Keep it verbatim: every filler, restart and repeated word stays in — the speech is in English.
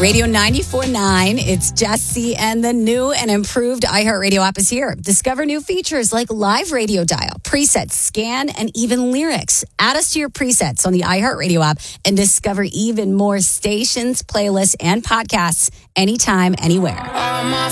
Radio ninety-four point nine. It's Jesse, and the new and improved iHeartRadio app is here. Discover new features like live radio dial, presets, scan, and even lyrics. Add us to your presets on the iHeartRadio app and discover even more stations, playlists, and podcasts anytime, anywhere. All my